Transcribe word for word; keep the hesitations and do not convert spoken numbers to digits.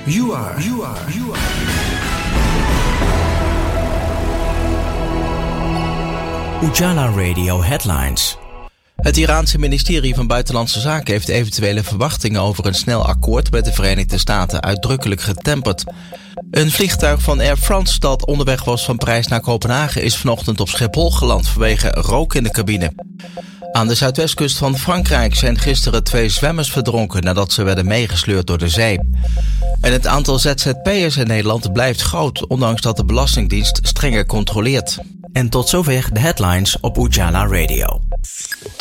You are, you are, you are. Ujala Radio Headlines. Het Iraanse ministerie van Buitenlandse Zaken heeft eventuele verwachtingen over een snel akkoord met de Verenigde Staten uitdrukkelijk getemperd. Een vliegtuig van Air France dat onderweg was van Parijs naar Kopenhagen is vanochtend op Schiphol geland vanwege rook in de cabine. Aan de zuidwestkust van Frankrijk zijn gisteren twee zwemmers verdronken nadat ze werden meegesleurd door de zee. En het aantal Z Z P'ers in Nederland blijft groot, ondanks dat de Belastingdienst strenger controleert. En tot zover de headlines op Ujala Radio.